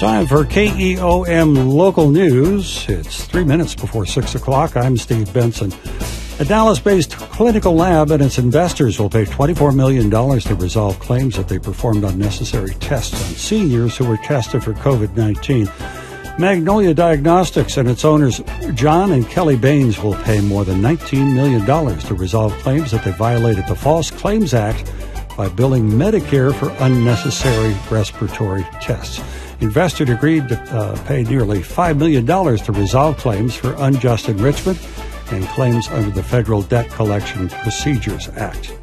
Time for KEOM Local News. It's 3 minutes before 6 o'clock. I'm Steve Benson. A Dallas-based clinical lab and its investors will pay $24 million to resolve claims that they performed unnecessary tests on seniors who were tested for COVID-19. Magnolia Diagnostics and its owners, John and Kelly Baines, will pay more than $19 million to resolve claims that they violated the False Claims Act by billing Medicare for unnecessary respiratory tests. Investors agreed to pay nearly $5 million to resolve claims for unjust enrichment and claims under the Federal Debt Collection Procedures Act.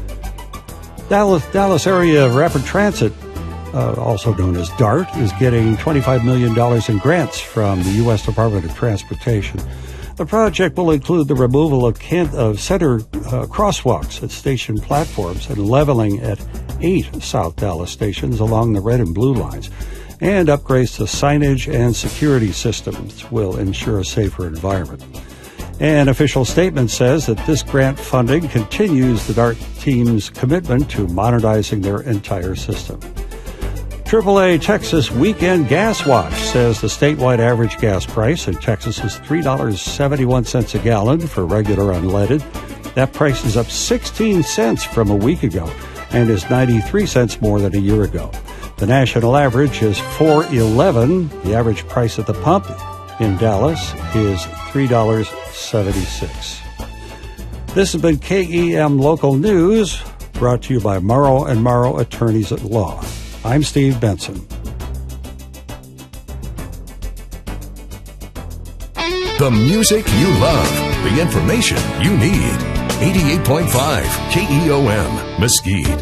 Dallas Area Rapid Transit, also known as DART, is getting $25 million in grants from the U.S. Department of Transportation. The project will include the removal of center crosswalks at station platforms and leveling at 8 South Dallas stations along the red and blue lines. And upgrades to signage and security systems will ensure a safer environment. An official statement says that this grant funding continues the DART team's commitment to modernizing their entire system. AAA Texas Weekend Gas Watch says the statewide average gas price in Texas is $3.71 a gallon for regular unleaded. That price is up 16 cents from a week ago and is 93 cents more than a year ago. The national average is $4.11. The average price at the pump in Dallas is $3.76. This has been KEM Local News, brought to you by Morrow & Morrow Attorneys at Law. I'm Steve Benson. The music you love, the information you need. 88.5 KEOM Mesquite.